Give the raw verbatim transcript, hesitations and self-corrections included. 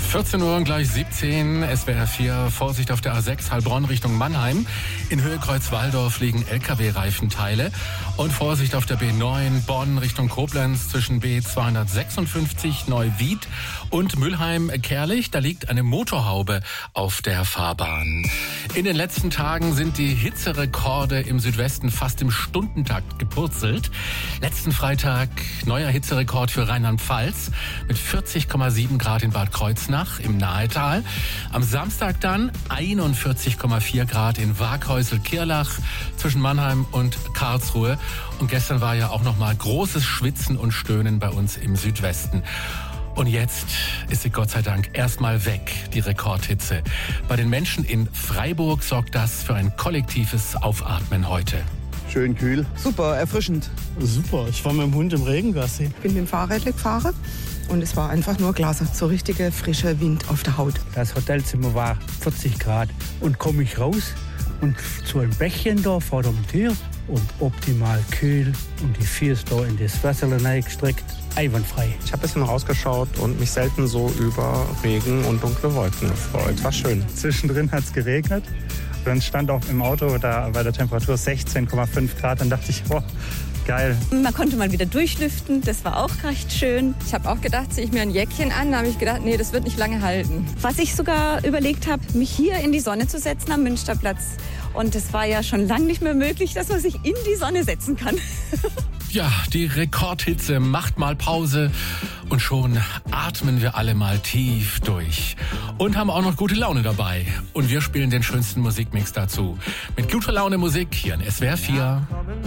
vierzehn Uhr und gleich siebzehn, S W R vier, Vorsicht auf der A sechs, Heilbronn Richtung Mannheim. In Höhe Kreuzwaldorf liegen L K W-Reifenteile. Und Vorsicht auf der B neun, Bonn Richtung Koblenz zwischen B zweihundertsechsundfünfzig, Neuwied und Mülheim-Kerlich. Da liegt eine Motorhaube auf der Fahrbahn. In den letzten Tagen sind die Hitzerekorde im Südwesten fast im Stundentakt gepurzelt. Letzten Freitag neuer Hitzerekord für Rheinland-Pfalz mit vierzig Komma sieben Grad in Bad Kreuznach im Nahetal. Am Samstag dann einundvierzig Komma vier Grad in Waghäusel-Kirlach zwischen Mannheim und Karlsruhe. Und gestern war ja auch noch mal großes Schwitzen und Stöhnen bei uns im Südwesten. Und jetzt ist sie Gott sei Dank erstmal weg, die Rekordhitze. Bei den Menschen in Freiburg sorgt das für ein kollektives Aufatmen heute. Schön kühl. Super, erfrischend. Super, ich war mit dem Hund im Regengassi. Ich bin mit dem Fahrrad gefahren und es war einfach nur klasse. So richtiger frischer Wind auf der Haut. Das Hotelzimmer war vierzig Grad und komme ich raus und zu einem Bächchen da vor der Tür und optimal kühl und die Füße da in das Wasser reingestreckt. Einwandfrei. Ich habe ein bisschen rausgeschaut und mich selten so über Regen und dunkle Wolken gefreut. War schön. Zwischendrin hat es geregnet. Dann stand auch im Auto da bei der Temperatur sechzehn Komma fünf Grad. Dann dachte ich, boah, geil. Man konnte mal wieder durchlüften, das war auch recht schön. Ich habe auch gedacht, ziehe ich mir ein Jäckchen an. Da habe ich gedacht, nee, das wird nicht lange halten. Was ich sogar überlegt habe, mich hier in die Sonne zu setzen am Münsterplatz. Und es war ja schon lange nicht mehr möglich, dass man sich in die Sonne setzen kann. Ja, die Rekordhitze macht mal Pause und schon atmen wir alle mal tief durch. Und haben auch noch gute Laune dabei. Und wir spielen den schönsten Musikmix dazu. Mit guter Laune Musik hier in S W R vier.